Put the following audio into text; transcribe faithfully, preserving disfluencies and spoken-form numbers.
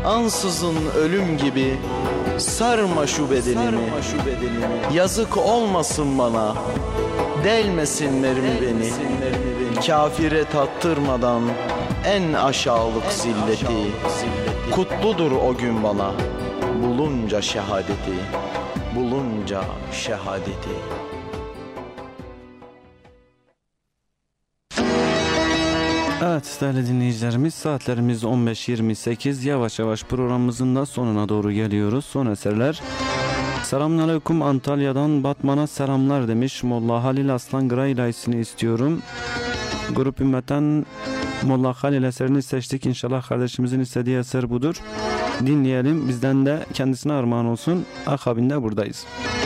ansızın ölüm gibi sarma şu bedenimi, sarma şu bedenimi. Yazık olmasın bana, delmesin mermi beni, beni. Kafire tattırmadan en aşağılık en zilleti. Aşağılık zilleti Kutludur o gün bana, bulunca şehadeti, bulunca şehadeti. Evet değerli dinleyicilerimiz, saatlerimiz on beş yirmi sekiz, yavaş yavaş programımızın da sonuna doğru geliyoruz. Son eserler. Selamünaleyküm, Antalya'dan Batman'a selamlar demiş. Molla Halil Aslan Graylays'ını istiyorum. Grup Ümmet'ten Molla Halil eserini seçtik. İnşallah kardeşimizin istediği eser budur. Dinleyelim, bizden de kendisine armağan olsun. Akabinde buradayız.